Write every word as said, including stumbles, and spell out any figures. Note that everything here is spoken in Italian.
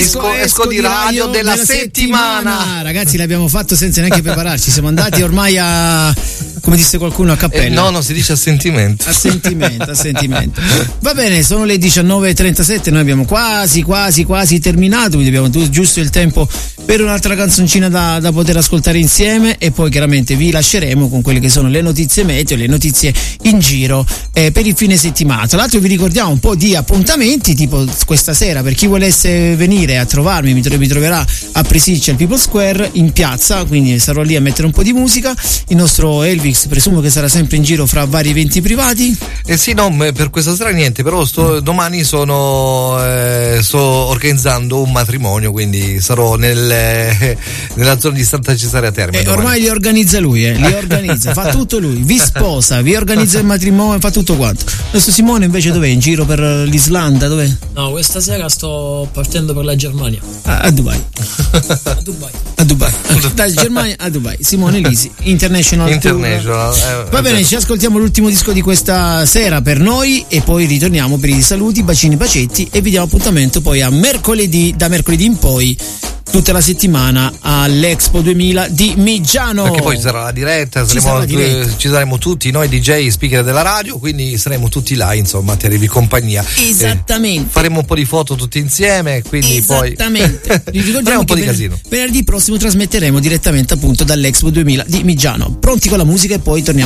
esco, esco, esco di radio, radio della, della settimana. settimana. Ragazzi, l'abbiamo fatto senza neanche prepararci. Siamo andati ormai a, come disse qualcuno, a cappella. Eh, no, no, si dice a sentimento. A sentimento, a sentimento. Va bene, sono le diciannove e trentasette. Noi abbiamo quasi, quasi, quasi terminato. Quindi abbiamo giusto il tempo per un'altra canzoncina da, da poter ascoltare insieme. E poi chiaramente vi lasceremo con quelle che sono le notizie meteo, le notizie in giro eh, per il fine settimana. Tra l'altro vi ricordiamo un po' di appuntamenti, tipo questa sera, per chi volesse venire a trovarmi, mi, mi troverà a Presiccia al People Square in piazza, quindi sarò lì a mettere un po' di musica. Il nostro Elvix presumo che sarà sempre in giro fra vari eventi privati. Eh sì, no, per questa sera niente, però sto, domani sono eh, sto organizzando un matrimonio, quindi sarò nel, eh, nella zona di Santa Cesarea Terme. E ormai li organizza lui, eh, li organizza, fa tutto lui, vi sposa, vi organizza il matrimonio, fa tutto quanto. Adesso Simone invece dov'è? In giro per l'Islanda, dov'è? No, questa sera sto partendo per la Germania. A, a Dubai. A Dubai. A Dubai. Dalla Germania a Dubai. Simone Lisi, International, International eh, Va bene, ci ascoltiamo l'ultimo disco di questa sera per noi e poi ritorniamo per i saluti, bacini, bacetti e vi diamo appuntamento poi a mercoledì, da mercoledì in poi tutta la settimana all'Expo duemila di Miggiano, perché poi ci sarà la diretta, saremo, sarà la diretta. Ci saremo tutti noi D J speaker della radio, quindi saremo tutti là, insomma, a tenervi compagnia. Esattamente. Eh, faremo un po' di foto tutti insieme, quindi esattamente. poi faremo un po' di casino. Venerdì prossimo trasmetteremo direttamente appunto dall'Expo duemila di Miggiano. Pronti con la musica e poi torniamo